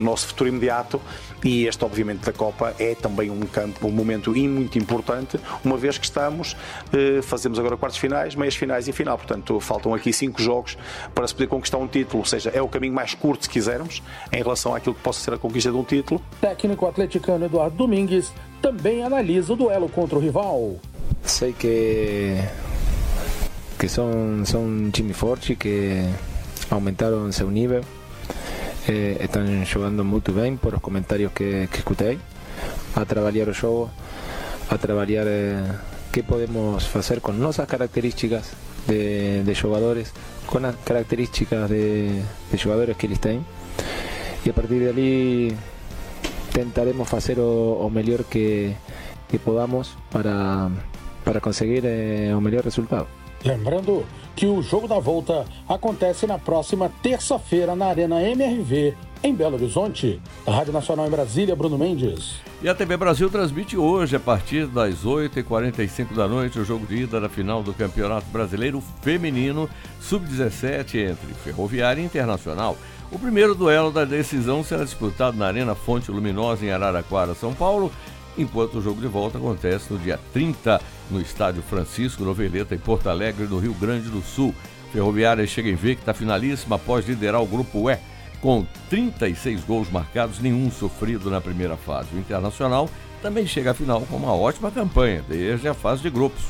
nosso futuro imediato, e este obviamente da Copa é também um momento muito importante, uma vez que fazemos agora quartos finais, meias finais e final, portanto faltam aqui 5 jogos para se poder conquistar um título, ou seja, é o caminho mais curto se quisermos em relação àquilo que possa ser a conquista de um título. Técnico atleticano Eduardo Domingues também analisa o duelo contra o rival. Sei que são um time forte, que aumentaram seu nível. Estão jogando muito bem, por os comentários que escutei, a trabalhar o jogo, a trabalhar o que podemos fazer com nossas características de jogadores, com as características de jogadores que eles têm, e a partir dali tentaremos fazer o melhor que podamos para conseguir o melhor resultado. Lembrando que o jogo da volta acontece na próxima terça-feira na Arena MRV, em Belo Horizonte. Da Rádio Nacional em Brasília, Bruno Mendes. E a TV Brasil transmite hoje, a partir das 8h45 da noite, o jogo de ida da final do Campeonato Brasileiro Feminino Sub-17 entre Ferroviária e Internacional. O primeiro duelo da decisão será disputado na Arena Fonte Luminosa, em Araraquara, São Paulo, enquanto o jogo de volta acontece no dia 30, no Estádio Francisco Noveleta, em Porto Alegre, no Rio Grande do Sul. Ferroviária chega invicta, finalíssima, após liderar o Grupo E, com 36 gols marcados, nenhum sofrido na primeira fase. O Internacional também chega à final com uma ótima campanha, desde a fase de grupos.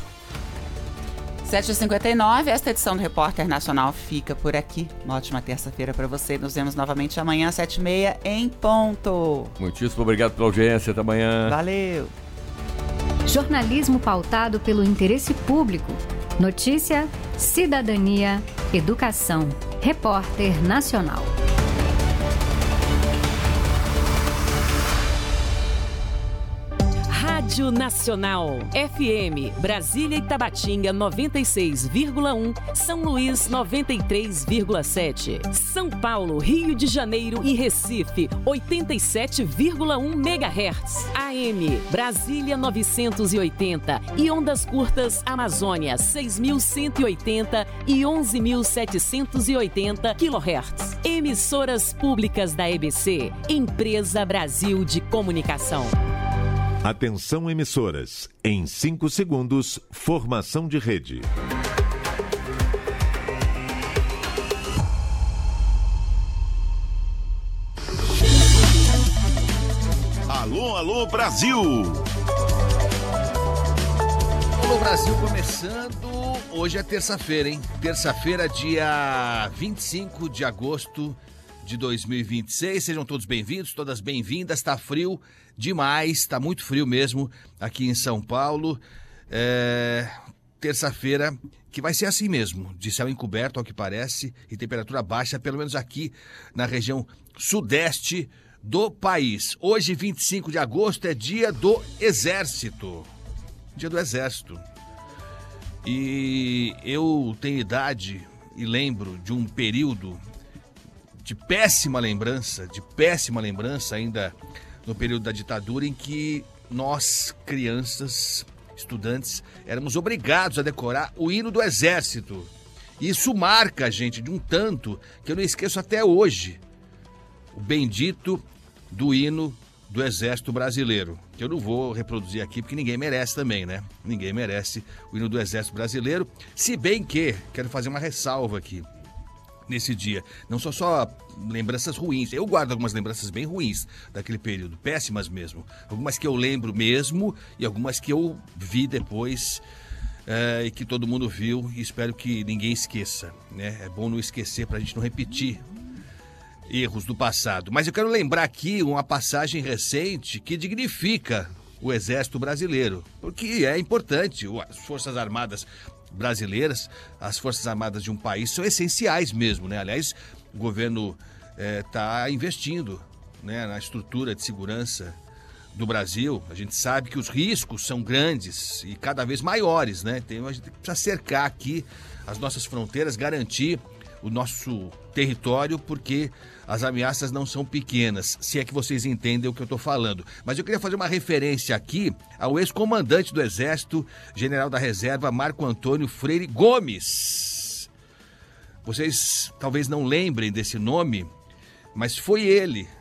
7h59, esta edição do Repórter Nacional fica por aqui. Uma ótima terça-feira para você. Nos vemos novamente amanhã, às 7h30, em ponto. Muitíssimo obrigado pela audiência. Até amanhã. Valeu. Jornalismo pautado pelo interesse público. Notícia, cidadania, educação. Repórter Nacional. Rádio Nacional, FM, Brasília e Tabatinga 96,1, São Luís 93,7, São Paulo, Rio de Janeiro e Recife 87,1 MHz, AM, Brasília 980 e ondas curtas Amazônia 6.180 e 11.780 kHz. Emissoras públicas da EBC, Empresa Brasil de Comunicação. Atenção, emissoras. Em 5 segundos, formação de rede. Alô, alô, Brasil! Alô, Brasil, começando. Hoje é terça-feira, hein? Terça-feira, dia 25 de agosto de 2026. Sejam todos bem-vindos, todas bem-vindas. Tá frio demais, tá muito frio mesmo aqui em São Paulo. Terça-feira que vai ser assim mesmo, de céu encoberto ao que parece, e temperatura baixa, pelo menos aqui na região sudeste do país. Hoje, 25 de agosto, é dia do Exército. Dia do Exército. E eu tenho idade e lembro de um período de péssima lembrança ainda no período da ditadura, em que nós, crianças, estudantes, éramos obrigados a decorar o hino do Exército. E isso marca a gente de um tanto que eu não esqueço até hoje. O bendito do hino do Exército Brasileiro, que eu não vou reproduzir aqui porque ninguém merece também, né? Ninguém merece o hino do Exército Brasileiro, se bem que, quero fazer uma ressalva aqui, nesse dia, não são só lembranças ruins, eu guardo algumas lembranças bem ruins daquele período, péssimas mesmo, algumas que eu lembro mesmo e algumas que eu vi depois e que todo mundo viu, e espero que ninguém esqueça, né? É bom não esquecer pra gente não repetir erros do passado. Mas eu quero lembrar aqui uma passagem recente que dignifica o Exército Brasileiro, porque é importante. As Forças Armadas brasileiras, as Forças Armadas de um país são essenciais mesmo, né? Aliás, o governo está investindo, né, na estrutura de segurança do Brasil. A gente sabe que os riscos são grandes e cada vez maiores, né? A gente precisa cercar aqui as nossas fronteiras, garantir o nosso território, porque as ameaças não são pequenas, se é que vocês entendem o que eu estou falando. Mas eu queria fazer uma referência aqui ao ex-comandante do Exército, general da Reserva, Marco Antônio Freire Gomes. Vocês talvez não lembrem desse nome, mas foi ele,